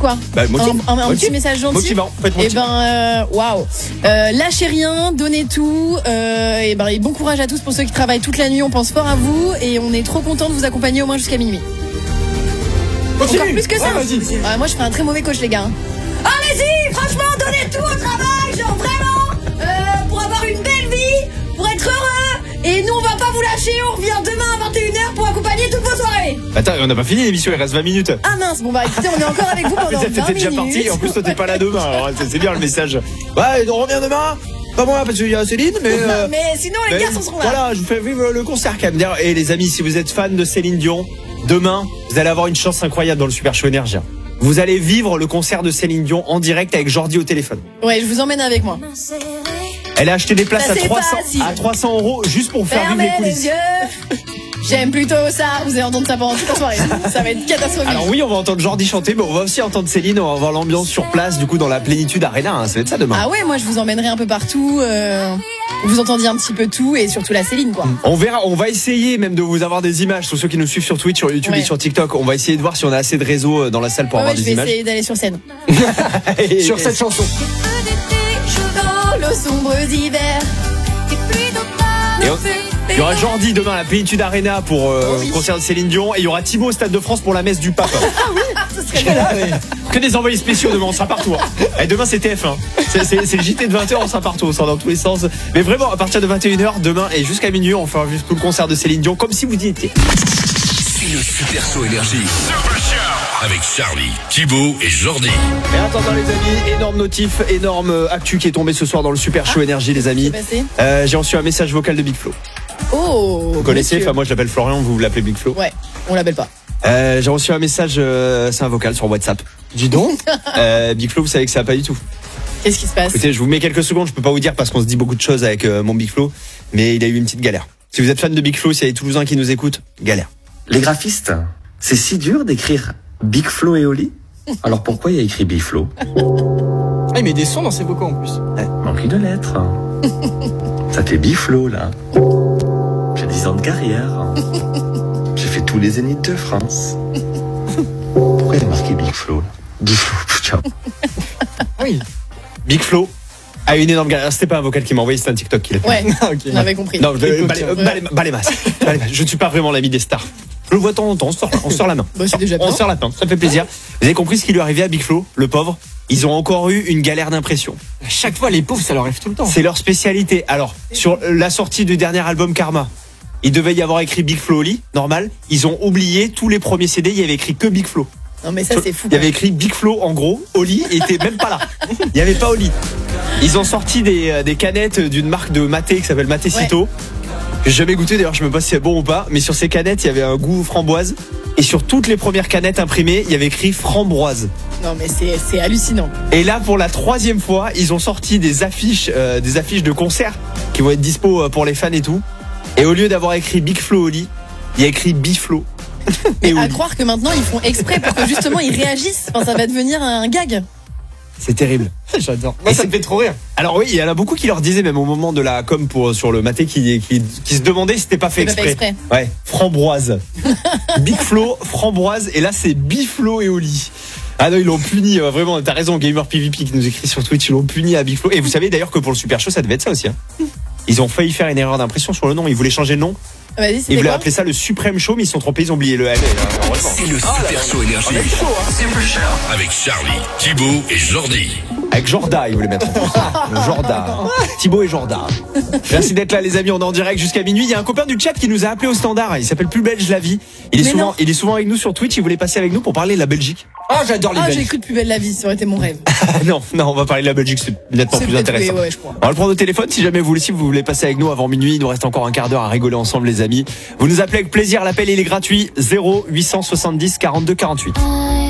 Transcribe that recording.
quoi? Un petit message gentil. Motivant. Et waouh. Lâchez rien, donnez tout. Et bon courage à tous pour ceux qui travaillent toute la nuit. On pense fort à vous et on est trop content de vous accompagner au moins jusqu'à minuit. Continue. Encore plus que ça. Vas-y. Moi, je ferai un très mauvais coach, les gars. Allez-y, franchement, donnez tout au travail, genre vraiment, pour avoir une belle vie, pour être heureux. Et nous, on va pas vous lâcher. On revient demain à 21h pour accompagner toutes vos soirées. Attends, on n'a pas fini l'émission, il reste 20 minutes. Ah mince, bon écoutez, on est encore avec vous pendant 20 minutes. T'es déjà parti, et en plus toi t'es pas là demain, alors c'est bien le message. Ouais, on revient demain. Pas moi parce qu'il y a Céline, mais sinon les garçons seront là. Voilà, je vous fais vivre le concert quand même. Et les amis, si vous êtes fans de Céline Dion, demain, vous allez avoir une chance incroyable dans le Super Show Énergie. Vous allez vivre le concert de Céline Dion en direct avec Jordi au téléphone. Ouais, je vous emmène avec moi. Elle a acheté des places à 300 € juste pour faire vivre les coulisses. Les yeux. J'aime plutôt ça. Vous allez entendre ça pendant toute la soirée. Ça va être catastrophique. Alors oui, on va entendre Jordi chanter, mais on va aussi entendre Céline. On va avoir l'ambiance sur place, du coup, dans la Plénitude Arena. Ça va être ça demain. Ah ouais, moi je vous emmènerai un peu partout. Vous entendiez un petit peu tout et surtout la Céline, quoi. On verra. On va essayer même de vous avoir des images. Sur ceux qui nous suivent sur Twitch, sur YouTube et sur TikTok, on va essayer de voir si on a assez de réseaux dans la salle pour avoir des images. Je vais essayer d'aller sur scène. Sur cette chanson. Dans le sombre d'hiver. Il y aura Jordi demain à la Plénitude Arena pour le concert de Céline Dion et il y aura Thibaut au Stade de France pour la messe du pape. Ah oui, ce serait bien. Que des envoyés spéciaux demain, on sera partout. Et demain c'est TF1. C'est le JT de 20h, on sera partout, on sera dans tous les sens. Mais vraiment, à partir de 21h, demain et jusqu'à minuit, on fera juste tout le concert de Céline Dion comme si vous y étiez. C'est le Super Show Énergie. Avec Charlie, Thibaut et Jordi. Et attendant les amis, énorme notif, énorme actu qui est tombé ce soir dans le Super Show Énergie les amis. J'ai reçu un message vocal de Big Flo. Oh. Vous connaissez, moi je l'appelle Florian, vous l'appelez Big Flo. Ouais, on l'appelle pas. J'ai reçu un message, c'est un vocal sur WhatsApp. Dis donc. Big Flo, vous savez que ça va pas du tout. Qu'est-ce qui se passe? Écoutez, je vous mets quelques secondes, je peux pas vous dire parce qu'on se dit beaucoup de choses avec mon Big Flo, mais il a eu une petite galère. Si vous êtes fan de Big Flo, s'il y a des Toulousains qui nous écoutent, galère. Les graphistes, c'est si dur d'écrire Big Flo et Oli. Alors pourquoi il y a écrit Big Flo? Il met des sons dans ses vocaux en plus. Manque de lettres. Ça fait Big Flo là. J'ai 10 ans de carrière. J'ai fait tous les zéniths de France. Pourquoi il y a marqué Big Flo là? Big Flo, putain. Oui. Big Flo a une énorme galère. C'était pas un vocal qui m'a envoyé, c'était un TikTok qu'il a fait. Ouais, okay. On avait compris. Non, balémas. Je ne suis pas vraiment l'ami des stars. Je le vois de temps en temps, on sort la main. Bah, c'est déjà bien. On sort la main, ça fait plaisir. Vous avez compris ce qui lui est arrivé à Big Flo, le pauvre? Ils ont encore eu une galère d'impression. À chaque fois, les pauvres, ça leur arrive tout le temps. C'est leur spécialité. Alors, sur la sortie du dernier album Karma, il devait y avoir écrit Big Flo Oli, normal. Ils ont oublié tous les premiers CD, il y avait écrit que Big Flo. Non mais ça c'est fou. Il y avait écrit Big Flo en gros, Oli était même pas là. Il n'y avait pas Oli. Ils ont sorti des canettes d'une marque de maté qui s'appelle Maté Cito. Ouais. J'ai jamais goûté d'ailleurs, je me sais pas si c'est bon ou pas, mais sur ces canettes, il y avait un goût framboise et sur toutes les premières canettes imprimées, il y avait écrit framboise. Non mais c'est hallucinant. Et là pour la 3e fois, ils ont sorti des affiches de concerts qui vont être dispo pour les fans et tout. Et au lieu d'avoir écrit Big Flo Oli, il y a écrit Biflo. Et à croire que maintenant ils font exprès pour que justement ils réagissent. Enfin, ça va devenir un gag. C'est terrible. J'adore. Moi, ça me fait trop rire. Alors oui, il y en a beaucoup qui leur disaient même au moment de la com sur le maté qui se demandaient si c'était pas fait exprès. Ouais, framboise. Big Flo, framboise et là c'est Biflo et Oli. Ah non, ils l'ont puni vraiment, t'as raison, Gamer PVP qui nous écrit sur Twitch, ils l'ont puni à Big Flo. Et vous savez d'ailleurs que pour le Super Show, ça devait être ça aussi. Ils ont failli faire une erreur d'impression sur le nom, ils voulaient changer le nom. Ils voulaient appeler ça le Suprême Show, mais ils se sont trompés, ils ont oublié le L. C'est le Super Show Énergie. Super Show. Avec Charlie, Thibaut et Jordi. Avec Jorda, ils voulaient mettre en plus. Jorda. Thibaut et Jorda. Merci d'être là, les amis. On est en direct jusqu'à minuit. Il y a un copain du chat qui nous a appelé au standard. Il s'appelle Plus Belge la vie. Il est souvent avec nous sur Twitch. Il voulait passer avec nous pour parler de la Belgique. Ah, j'adore les Belges. J'écoute Plus belle la vie. Ça aurait été mon rêve. non, on va parler de la Belgique. C'est nettement plus intéressant. Ouais, je crois. On va le prendre au téléphone. Si jamais vous voulez passer avec nous avant minuit, il nous reste encore un quart d'heure à rigoler ensemble, les amis. Vous nous appelez avec plaisir. L'appel, il est gratuit. 0870 42 48.